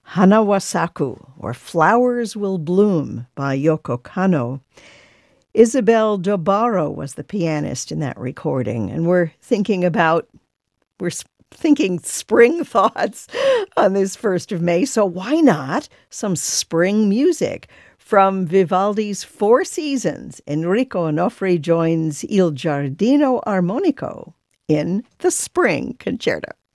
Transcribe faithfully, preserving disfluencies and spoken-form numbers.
Hanawasaku, or Flowers Will Bloom by Yoko Kanno. Isabel Dobaro was the pianist in that recording, and we're thinking about, we're thinking spring thoughts on this first of May, so why not some spring music? From Vivaldi's Four Seasons, Enrico Onofre joins Il Giardino Armonico in the Spring Concerto.